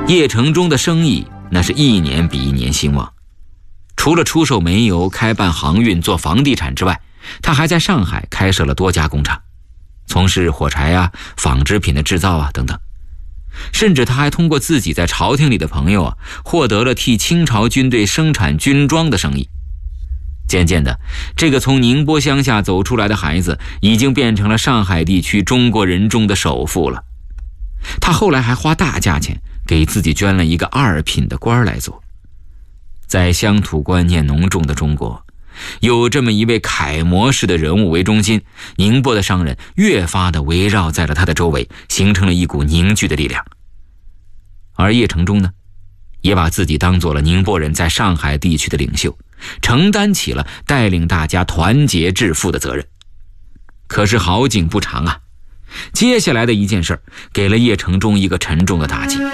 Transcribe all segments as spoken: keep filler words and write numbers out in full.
叶承忠的生意那是一年比一年兴旺，除了出售煤油、开办航运、做房地产之外，他还在上海开设了多家工厂，从事火柴啊、纺织品的制造啊等等。甚至他还通过自己在朝廷里的朋友啊，获得了替清朝军队生产军装的生意。渐渐的，这个从宁波乡下走出来的孩子已经变成了上海地区中国人中的首富了。他后来还花大价钱给自己捐了一个二品的官来做。在乡土观念浓重的中国，有这么一位楷模式的人物为中心，宁波的商人越发的围绕在了他的周围，形成了一股凝聚的力量。而叶承忠呢，也把自己当做了宁波人在上海地区的领袖，承担起了带领大家团结致富的责任。可是好景不长啊，接下来的一件事给了叶承忠一个沉重的打击。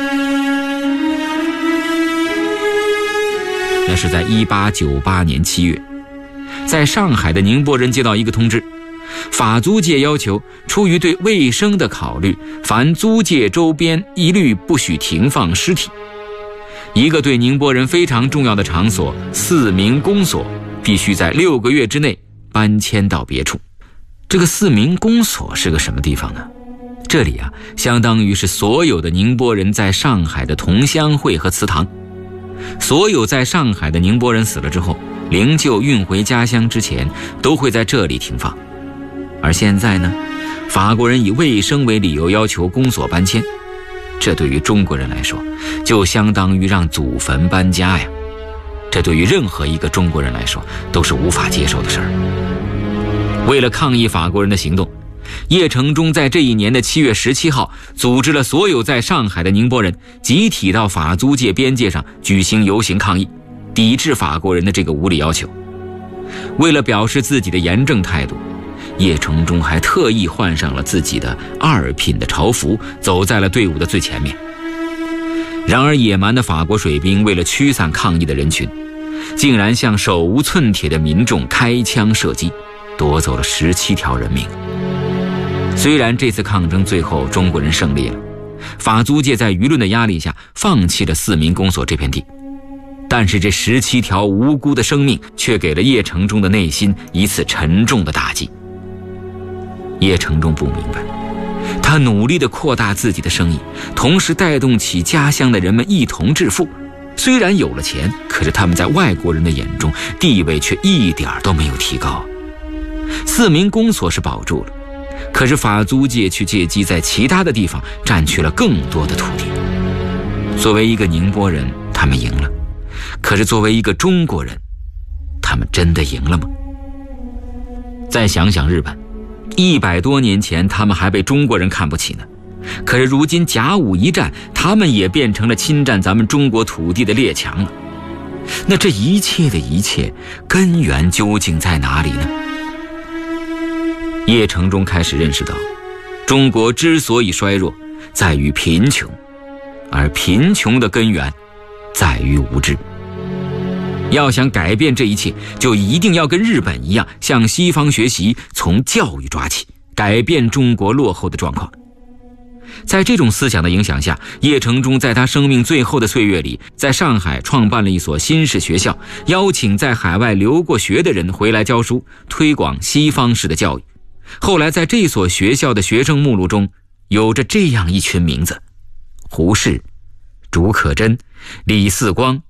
那是在一八九八年七月，在上海的宁波人接到一个通知，法租界要求出于对卫生的考虑，凡租界周边一律不许停放尸体。一个对宁波人非常重要的场所四民公所必须在六个月之内搬迁到别处。这个四民公所是个什么地方呢？这里啊，相当于是所有的宁波人在上海的同乡会和祠堂。所有在上海的宁波人死了之后，灵柩运回家乡之前都会在这里停放。而现在呢，法国人以卫生为理由要求公所搬迁，这对于中国人来说就相当于让祖坟搬家呀，这对于任何一个中国人来说都是无法接受的事儿。为了抗议法国人的行动，叶承忠在这一年的七月十七号组织了所有在上海的宁波人集体到法租界边界上举行游行抗议，抵制法国人的这个无理要求。为了表示自己的严正态度，叶承忠还特意换上了自己的二品的朝服，走在了队伍的最前面。然而野蛮的法国水兵为了驱散抗议的人群，竟然向手无寸铁的民众开枪射击，夺走了十七条人命。虽然这次抗争最后中国人胜利了，法租界在舆论的压力下放弃了四民公所这片地，但是这十七条无辜的生命却给了叶承忠的内心一次沉重的打击。叶承忠不明白，他努力地扩大自己的生意，同时带动起家乡的人们一同致富。虽然有了钱，可是他们在外国人的眼中地位却一点都没有提高。四民公所是保住了，可是法租界却借机在其他的地方占据了更多的土地。作为一个宁波人，他们赢了，可是作为一个中国人，他们真的赢了吗？再想想日本，一百多年前他们还被中国人看不起呢，可是如今甲午一战，他们也变成了侵占咱们中国土地的列强了。那这一切的一切，根源究竟在哪里呢？叶承忠开始认识到，中国之所以衰弱，在于贫穷，而贫穷的根源在于无知。要想改变这一切，就一定要跟日本一样，向西方学习，从教育抓起，改变中国落后的状况。在这种思想的影响下，叶承忠在他生命最后的岁月里，在上海创办了一所新式学校，邀请在海外留过学的人回来教书，推广西方式的教育。后来在这所学校的学生目录中有着这样一群名字：胡适、竺可桢、李四光、